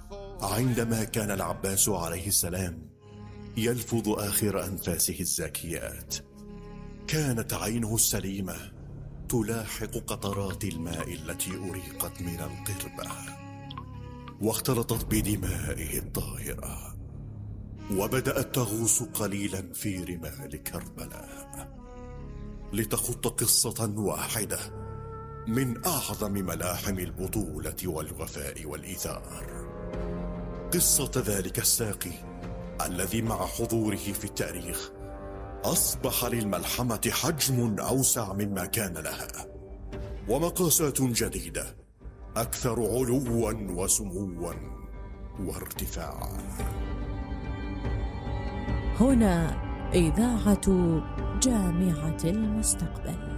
عندما كان العباس عليه السلام يلفظ آخر أنفاسه الزاكيات، كانت عينه السليمة تلاحق قطرات الماء التي أريقت من القربة واختلطت بدمائه الطاهرة، وبدأت تغوص قليلا في رمال كربلاء لتخط قصة واحدة من أعظم ملاحم البطولة والوفاء والإيثار، قصة ذلك الساقي الذي مع حضوره في التاريخ أصبح للملحمة حجم أوسع مما كان لها، ومقاسات جديدة أكثر علوا وسموا وارتفاعا. هنا إذاعة جامعة المستقبل.